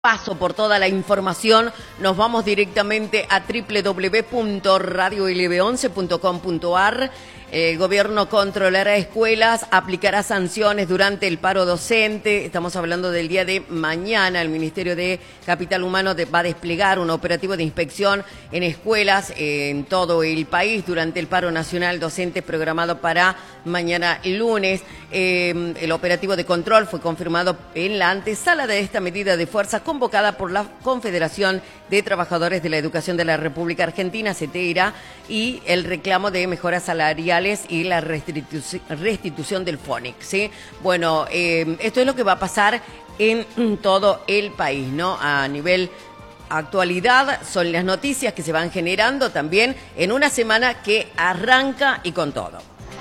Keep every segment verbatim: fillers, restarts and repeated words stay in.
Paso por toda la información, nos vamos directamente a doble u doble u doble u punto radio l b once punto com punto a r. El gobierno controlará escuelas, aplicará sanciones durante el paro docente. Estamos hablando del día de mañana. El Ministerio de Capital Humano va a desplegar un operativo de inspección en escuelas en todo el país durante el paro nacional docente programado para mañana lunes. Eh, el operativo de control fue confirmado en la antesala de esta medida de fuerza convocada por la Confederación de Trabajadores de la Educación de la República Argentina, CETERA, y el reclamo de mejoras salariales y la restitu restitución del FONIC, ¿sí? Bueno, eh, esto es lo que va a pasar en todo el país, ¿no? A nivel actualidad son las noticias que se van generando también en una semana que arranca y con todo.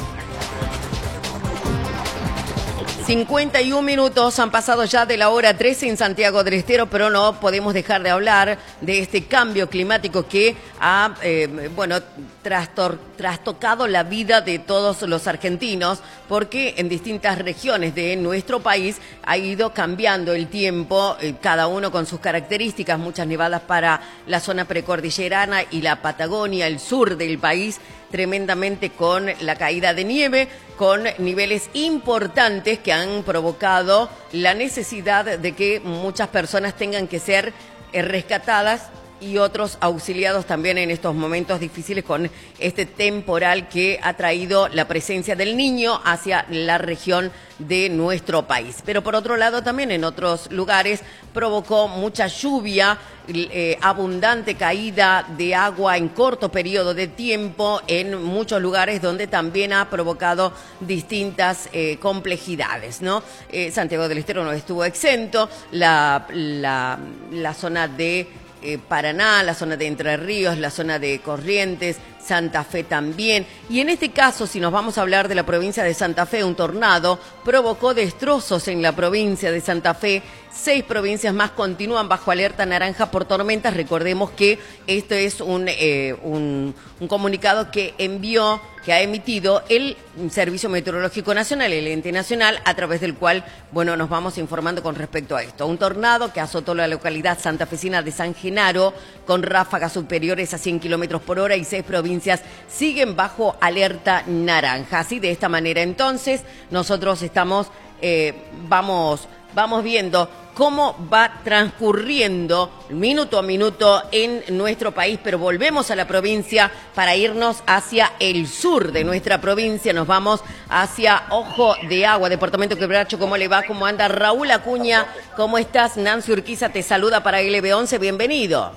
cincuenta y un minutos han pasado ya de la hora trece en Santiago del Estero, pero no podemos dejar de hablar de este cambio climático que ha, eh, bueno, trastor, trastocado la vida de todos los argentinos, porque en distintas regiones de nuestro país ha ido cambiando el tiempo, eh, cada uno con sus características, muchas nevadas para la zona precordillerana y la Patagonia, el sur del país, tremendamente con la caída de nieve, con niveles importantes que han provocado la necesidad de que muchas personas tengan que ser eh, rescatadas y otros auxiliados también en estos momentos difíciles con este temporal que ha traído la presencia del Niño hacia la región de nuestro país. Pero por otro lado también en otros lugares provocó mucha lluvia, eh, abundante caída de agua en corto periodo de tiempo en muchos lugares donde también ha provocado distintas eh, complejidades, ¿no? Eh, Santiago del Estero no estuvo exento, la, la, la zona de Eh, Paraná, la zona de Entre Ríos, la zona de Corrientes, Santa Fe también. Y en este caso, si nos vamos a hablar de la provincia de Santa Fe, un tornado provocó destrozos en la provincia de Santa Fe. Seis provincias más continúan bajo alerta naranja por tormentas. Recordemos que esto es un, eh, un, un comunicado que envió, que ha emitido el Servicio Meteorológico Nacional, el ente nacional, a través del cual, bueno, nos vamos informando con respecto a esto. Un tornado que azotó la localidad santafesina de San Genaro con ráfagas superiores a cien kilómetros por hora y seis provincias siguen bajo alerta naranja. Así, de esta manera, entonces, nosotros estamos, eh, vamos... Vamos viendo cómo va transcurriendo minuto a minuto en nuestro país, pero volvemos a la provincia para irnos hacia el sur de nuestra provincia. Nos vamos hacia Ojo de Agua, departamento Quebracho. ¿Cómo le va? ¿Cómo anda? Raúl Acuña, ¿cómo estás? Nancy Urquiza te saluda para L B once, bienvenido.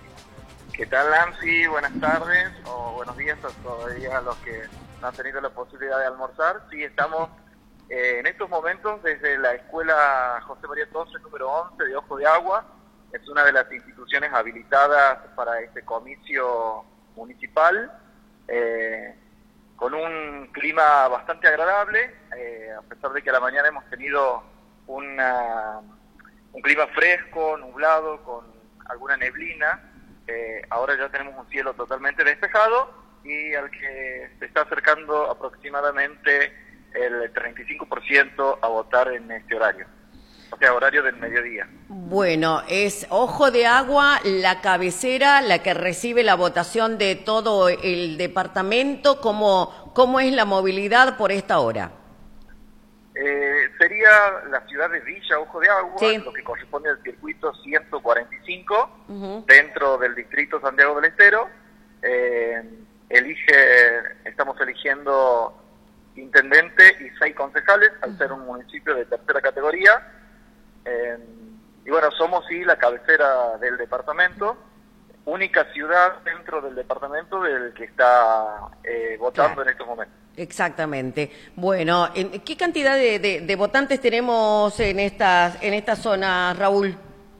¿Qué tal, Nancy? Buenas tardes o buenos días a todavía los que no han tenido la posibilidad de almorzar. Sí, estamos Eh, en estos momentos desde la Escuela José María Torres número once de Ojo de Agua. Es una de las instituciones habilitadas para este comicio municipal, eh, con un clima bastante agradable, eh, a pesar de que a la mañana hemos tenido una, un clima fresco, nublado, con alguna neblina. Eh, ahora ya tenemos un cielo totalmente despejado y al que se está acercando aproximadamente el treinta y cinco por ciento a votar en este horario, o sea, horario del mediodía. Bueno, es Ojo de Agua la cabecera, la que recibe la votación de todo el departamento. ¿Cómo, cómo es la movilidad por esta hora? Eh, sería la ciudad de Villa Ojo de Agua, sí, lo que corresponde al circuito ciento cuarenta y cinco, uh-huh, dentro del distrito Santiago del Estero. Eh, elige, estamos eligiendo intendente y seis concejales, al ser un municipio de tercera categoría. Eh, y bueno, somos sí la cabecera del departamento, única ciudad dentro del departamento del que está eh, votando, claro, en estos momentos. Exactamente. Bueno, ¿qué cantidad de, de, de votantes tenemos en esta, en esta zona, Raúl?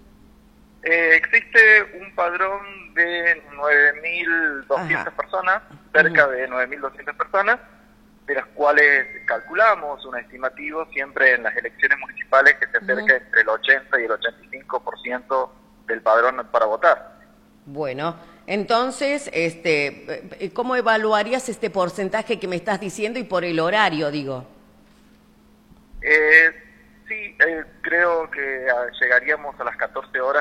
Eh, existe un padrón de nueve mil doscientas personas, cerca, uh-huh, de nueve mil doscientas personas, de las cuales calculamos un estimativo siempre en las elecciones municipales que se acerca, uh-huh, entre el ochenta y el ochenta y cinco por ciento del padrón para votar. Bueno, entonces, este, ¿cómo evaluarías este porcentaje que me estás diciendo y por el horario, digo? Eh, Sí, eh, creo que ah, llegaríamos a las catorce horas